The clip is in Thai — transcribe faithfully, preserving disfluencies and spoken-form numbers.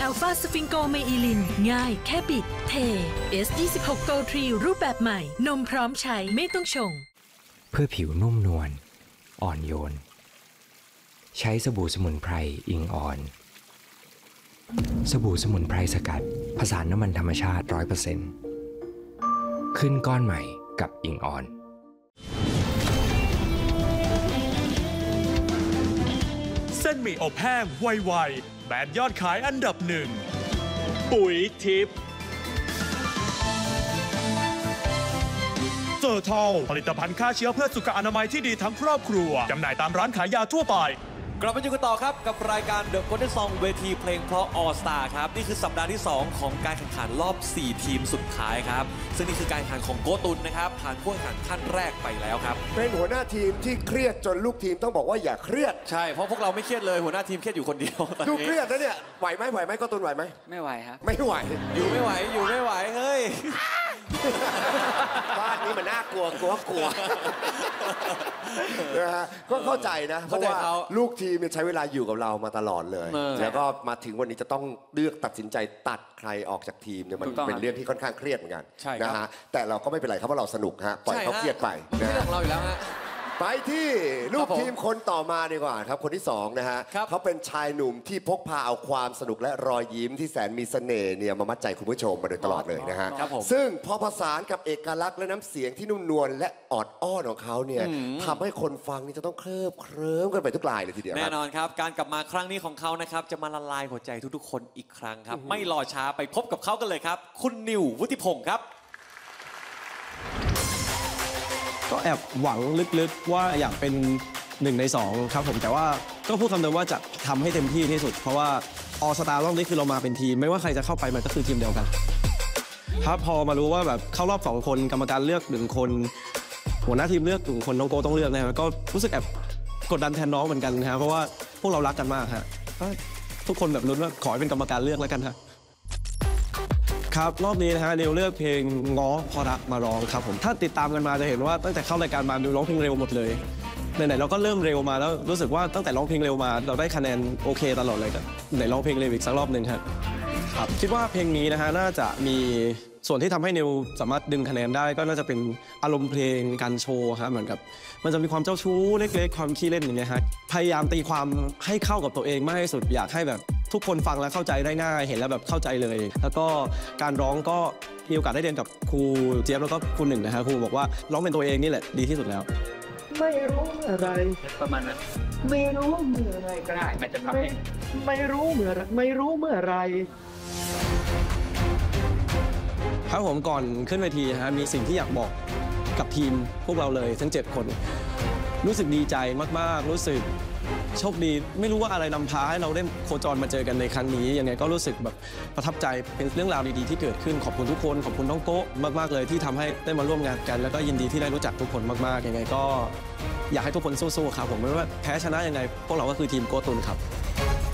อัลฟาสฟิงโกไมอิลินง่ายแค่บิดเท เอส ยี่สิบหก โกลด์ ทรี รูปแบบใหม่นมพร้อมใช้ไม่ต้องชงเพื่อผิวนุ่มนวลอ่อนโยนใช้สบู่สมุนไพรอิงอ่อนสบู่สมุนไพรสกัดผสานน้ำมันธรรมชาติ ร้อยเปอร์เซ็นต์ ขึ้นก้อนใหม่กับอิงอ่อนเส้นหมี่อบแห้งไวๆแบรนด์ยอดขายอันดับหนึ่งปุ๋ยทิพย์เซอร์ทอลผลิตภัณฑ์ฆ่าเชื้อเพื่อสุขอนามัยที่ดีทั้งครอบครัวจำหน่ายตามร้านขายยาทั่วไปกลับมาอยู่กันต่อครับกับรายการ The Golden Song เวทีเพลงเพราะ All Star ครับนี่คือสัปดาห์ที่สองของการแข่งขันรอบสี่ทีมสุดท้ายครับซึ่งนี่คือการแข่งขันของโกตุนนะครับผ่านผู้แข่งขันขั้นแรกไปแล้วครับเป็นหัวหน้าทีมที่เครียดจนลูกทีมต้องบอกว่าอย่าเครียดใช่เพราะพวกเราไม่เครียดเลยหัวหน้าทีมเครียดอยู่คนเดียวดูเครียดนะเนี่ยไหวไหมไหวไหมโกตุนไหวไหมไม่ไหวครับไม่ไหวอยู่ไม่ไหวอยู่ไม่ไหวเฮ้ยบ้านนี้มันน่ากลัวกลัวกลัวนะฮะก็เข้าใจนะเพราะว่าลูกทีมใช้เวลาอยู่กับเรามาตลอดเลยแล้วก็มาถึงวันนี้จะต้องเลือกตัดสินใจตัดใครออกจากทีมเนี่ยมันเป็นเรื่องที่ค่อนข้างเครียดเหมือนกันนะฮะแต่เราก็ไม่เป็นไรครับเพราะเราสนุกฮะปล่อยเขาเครียดไปนะเรื่องของเราอยู่แล้วฮะไปที่ลูกทีมคนต่อมาดีกว่าครับคนที่สองนะฮะเขาเป็นชายหนุ่มที่พกพาเอาความสนุกและรอยยิ้มที่แสนมีเสน่ห์เนี่ยมามัดใจคุณผู้ชมมาโดยตลอดเลยนะฮะซึ่งพอผสานกับเอกลักษณ์และน้ำเสียงที่นุ่มนวลและออดอ้อนของเขาเนี่ยทำให้คนฟังนี่จะต้องเคลิบเคลิ้มกันไปทุกรายเลยทีเดียวแน่นอนครับการกลับมาครั้งนี้ของเขานะครับจะมาละลายหัวใจทุกๆคนอีกครั้งครับไม่รอช้าไปพบกับเขากันเลยครับคุณนิววุฒิพงศ์ครับก็แอบหวังลึกๆว่าอยากเป็นหนึ่งในสองครับผมแต่ว่าก็พูดคำเดิมว่าจะทำให้เต็มที่ที่สุดเพราะว่าออสตารอบนี้คือเรามาเป็นทีมไม่ว่าใครจะเข้าไปมันก็คือทีมเดียวกันครับพอมารู้ว่าแบบเข้ารอบสองคนกรรมการเลือกหนึ่งคนหัวหน้าทีมเลือกหนึ่งคนน้องโกต้องเลือกนะก็รู้สึกแอบกดดันแทนน้องเหมือนกันครับเพราะว่าพวกเรารักกันมากฮะทุกคนแบบลุ้นว่าขอให้เป็นกรรมการเลือกแล้วกันครับครับรอบนี้นะฮะนิวเลือกเพลงง้อพอรักมาร้องครับผมถ้าติดตามกันมาจะเห็นว่าตั้งแต่เข้ารายการมานิวร้องเพลงเร็วหมดเลยไหนๆเราก็เริ่มเร็วมาแล้วรู้สึกว่าตั้งแต่ร้องเพลงเร็วมาเราได้คะแนนโอเคตลอดเลยครับไหนร้องเพลงเร็วอีกสักรอบหนึ่งครับครับคิดว่าเพลงนี้นะฮะน่าจะมีส่วนที่ทำให้นิวสามารถดึงคะแนนได้ก็น่าจะเป็นอารมณ์เพลงการโชว์ครับเหมือนกับมันจะมีความเจ้าชู้เล็กๆความขี้เล่นอย่างเงี้ยฮะพยายามตีความให้เข้ากับตัวเองมากที่สุดอยากให้แบบทุกคนฟังแล้วเข้าใจได้ง่ายเห็นแล้วแบบเข้าใจเลยแล้วก็การร้องก็มีโอกาสได้เรียนกับครูเจี๊ยบแล้วก็ครูหนึ่งนะฮะครูบอกว่าร้องเป็นตัวเองนี่แหละดีที่สุดแล้วไม่รู้เมื่อไรประมาณนั้นไม่รู้เมื่อไรก็ได้มันจะทำให้ไม่รู้เมื่อไม่รู้เมื่อไรครับผมก่อนขึ้นเวทีนะฮะมีสิ่งที่อยากบอกกับทีมพวกเราเลยทั้งเจ็ดคนรู้สึกดีใจมากๆรู้สึกโชคดีไม่รู้ว่าอะไรนำพาให้เราได้โคจรมาเจอกันในครั้งนี้ยังไงก็รู้สึกแบบประทับใจเป็นเรื่องราวดีๆที่เกิดขึ้นขอบคุณทุกคนขอบคุณน้องโก้มากๆเลยที่ทำให้ได้มาร่วมงานกันแล้วก็ยินดีที่ได้รู้จักทุกคนมากๆยังไงก็อยากให้ทุกคนสู้ๆครับผมไม่ว่าแพ้ชนะยังไงพวกเราก็คือทีมโก้ตุนครับ